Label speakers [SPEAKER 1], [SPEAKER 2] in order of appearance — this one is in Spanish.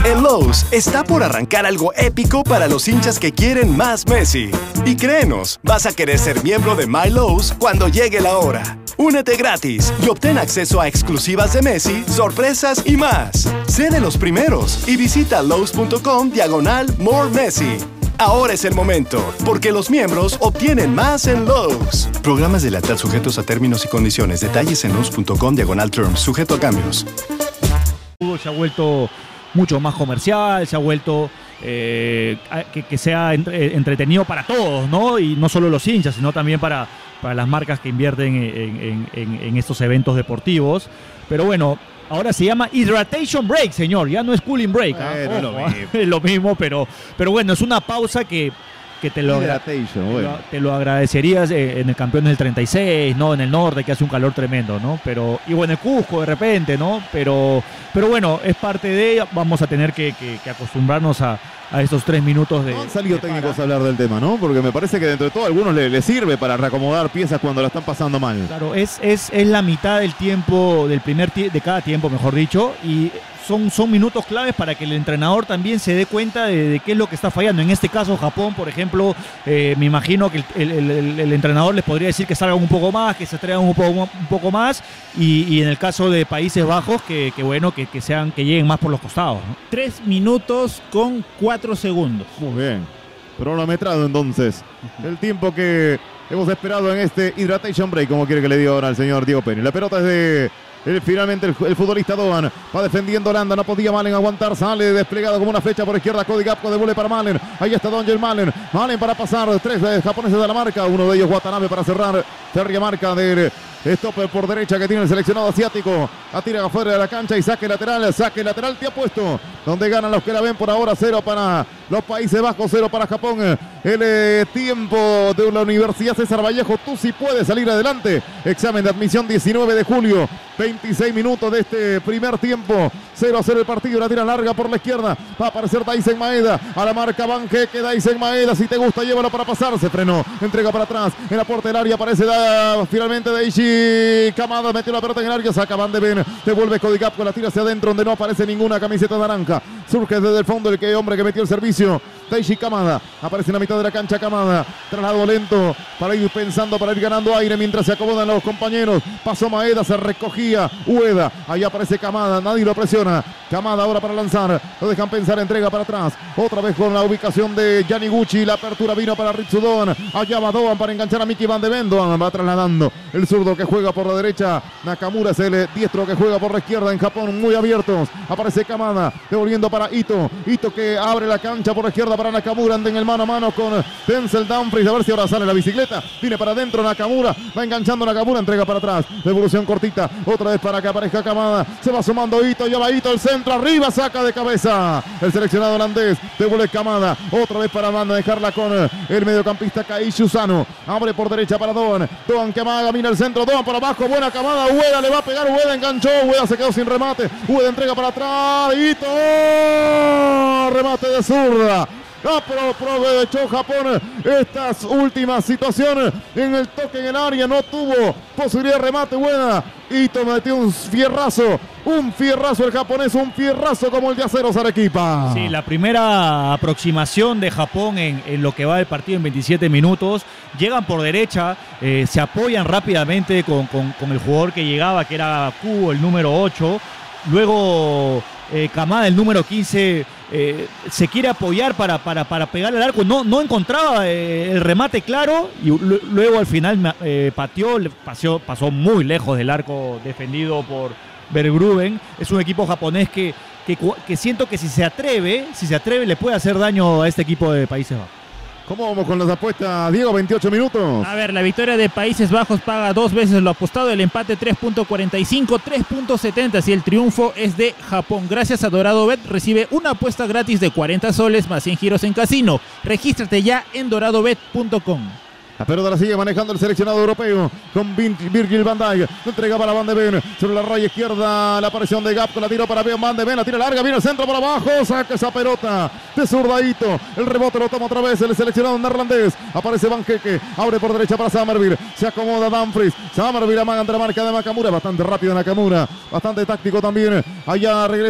[SPEAKER 1] En Lowe's está por arrancar algo épico para los hinchas que quieren más Messi. Y créenos, vas a querer ser miembro de My Lowe's cuando llegue la hora. Únete gratis y obtén acceso a exclusivas de Messi, sorpresas y más. Sé de los primeros y visita Lowe's.com/More Messi. Ahora es el momento, porque los miembros obtienen más en Lowe's. Programas de lealtad sujetos a términos y condiciones. Detalles en Lowe's.com/terms, sujeto a cambios.
[SPEAKER 2] Se ha vuelto mucho más comercial, se ha vuelto que sea entretenido para todos, ¿no? Y no solo los hinchas, sino también para las marcas que invierten en estos eventos deportivos. Pero bueno, ahora se llama Hydration Break, señor, ya no es Cooling Break. Es lo mismo, pero bueno, es una pausa que te lo agradecerías en el Campeones del 36, ¿no? En el norte, que hace un calor tremendo, ¿no? Y bueno, en Cusco de repente, ¿no? Pero bueno, es parte de ella. Vamos a tener que acostumbrarnos a estos 3 minutos de...
[SPEAKER 3] No han salido técnicos a hablar del tema, ¿no? Porque me parece que dentro de todo a algunos les sirve para reacomodar piezas cuando la están pasando mal.
[SPEAKER 2] Claro, es la mitad del tiempo, de cada tiempo, mejor dicho, y son minutos claves para que el entrenador también se dé cuenta de qué es lo que está fallando. En este caso, Japón, por ejemplo, me imagino que el entrenador les podría decir que salgan un poco más, que se atrevan un poco más, y en el caso de Países Bajos, que lleguen más por los costados, ¿no?
[SPEAKER 4] 3 minutos con 4 segundos.
[SPEAKER 3] Muy bien. Cronometrado entonces. El tiempo que hemos esperado en este Hydration Break, como quiere que le diga ahora al señor Diego Pérez. La pelota es de... finalmente el futbolista Doan va defendiendo Holanda, no podía Malen aguantar, sale desplegado como una flecha por izquierda, Cody Gakpo devuelve para Malen, ahí está Dongel Malen para pasar, 3 japoneses de la marca, uno de ellos Watanabe para cerrar, Ferria marca del stopper por derecha que tiene el seleccionado asiático, atira afuera de la cancha y saque lateral te ha puesto, donde ganan los que la ven por ahora, 0 para los Países Bajos, 0 para Japón. El tiempo de la Universidad César Vallejo, tú sí puedes salir adelante, examen de admisión 19 de julio, 26 minutos de este primer tiempo, 0-0 el partido, la tira larga por la izquierda, va a aparecer Daisen Maeda, a la marca Banqueque, Daisen Maeda, si te gusta llévalo para pasar, se frenó, entrega para atrás, en la puerta del área aparece finalmente Daichi Kamada, metió la pelota en el área, saca Van de Ven, devuelve Cody Gakpo, la tira hacia adentro donde no aparece ninguna camiseta naranja, surge desde el fondo el hombre que metió el servicio, Daichi Kamada, aparece en la mitad de la cancha Kamada, traslado lento para ir pensando, para ir ganando aire mientras se acomodan los compañeros, pasó Maeda, se recogía Ueda, ahí aparece Kamada, nadie lo presiona, Kamada ahora para lanzar, lo dejan pensar, entrega para atrás, otra vez con la ubicación de Yaniguchi, la apertura vino para Ritsu Doan, allá va Doan para enganchar a Miki Van de Ven, Doan va trasladando, el zurdo que juega por la derecha, Nakamura es el diestro que juega por la izquierda en Japón, muy abiertos, aparece Kamada, devolviendo para Ito que abre la cancha por la izquierda para Nakamura, anda en el mano a mano con Denzel Dumfries, a ver si ahora sale la bicicleta, viene para adentro Nakamura, va enganchando Nakamura, entrega para atrás, devolución cortita, otra vez para que aparezca Kamada, se va sumando Ito, ya va Ito, el centro arriba, saca de cabeza el seleccionado holandés, devuelve Kamada, otra vez para Amanda, dejarla con el mediocampista Kaishu Sano, abre por derecha para Doan que amaga, mira el centro, Doan por abajo, buena Kamada, Ueda le va a pegar, Ueda enganchó, Ueda se quedó sin remate, Ueda entrega para atrás, Ito, remate de zurda. Aprovechó Japón estas últimas situaciones en el toque en el área, no tuvo posibilidad de remate buena. Ito metió un fierrazo el japonés, un fierrazo como el de Aceros Arequipa.
[SPEAKER 2] Sí, la primera aproximación de Japón en lo que va del partido en 27 minutos. Llegan por derecha, se apoyan rápidamente con el jugador que llegaba, que era Kubo, el número 8. Luego Kamada, el número 15, se quiere apoyar para pegar el arco. No encontraba el remate claro y luego al final pasó muy lejos del arco defendido por Berggruben. Es un equipo japonés que siento que si se atreve le puede hacer daño a este equipo de Países Bajos.
[SPEAKER 3] ¿Cómo vamos con las apuestas, Diego? 28 minutos.
[SPEAKER 4] A ver, la victoria de Países Bajos paga 2 veces lo apostado, el empate 3.45, 3.70 si el triunfo es de Japón. Gracias a Dorado Bet recibe una apuesta gratis de 40 soles más 100 giros en casino. Regístrate ya en doradobet.com.
[SPEAKER 3] La pelota la sigue manejando el seleccionado europeo con Virgil van Dijk. Entrega para Van de Ven. Sobre la raya izquierda la aparición de Gakpo. La tiró para Van de Ven. La tira larga. Viene el centro por abajo. Saca esa pelota de zurdadito. El rebote lo toma otra vez el seleccionado neerlandés. Aparece Banqueque. Abre por derecha para Summerville. Se acomoda Dumfries. Summerville amaga ante la marca de Nakamura. Bastante rápido Nakamura. Bastante táctico también. Allá regresa